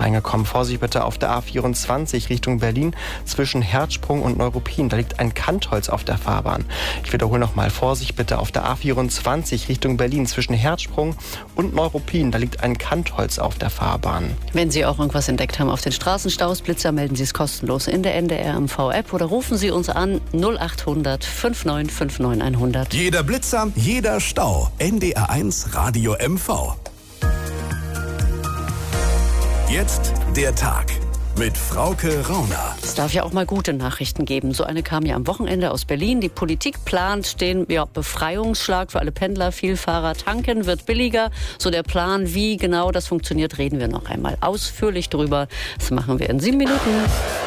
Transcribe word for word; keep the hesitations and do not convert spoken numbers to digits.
reingekommen. Vorsicht bitte auf der A vierundzwanzig Richtung Berlin zwischen Herzsprung und Neuruppin. Da liegt ein Kantholz auf der Fahrbahn. Ich wiederhole nochmal. Vorsicht bitte auf der A vierundzwanzig Richtung Berlin zwischen Herzsprung und Neuruppin. Da liegt ein Kantholz auf der Fahrbahn. Wenn Sie auch irgendwas entdeckt haben auf den Straßenstaus, Blitzer, melden Sie es kostenlos in der N D R M V-App oder rufen Sie uns an null achthundert fünfundneunzig neunundfünfzig hundert. Jeder Blitzer, jeder Stau. N D R eins Radio M V. Jetzt der Tag mit Frauke Rauner. Es darf ja auch mal gute Nachrichten geben. So eine kam ja am Wochenende aus Berlin. Die Politik plant den ja, Befreiungsschlag für alle Pendler, Vielfahrer. Tanken wird billiger. So der Plan, wie genau das funktioniert, reden wir noch einmal ausführlich drüber. Das machen wir in sieben Minuten.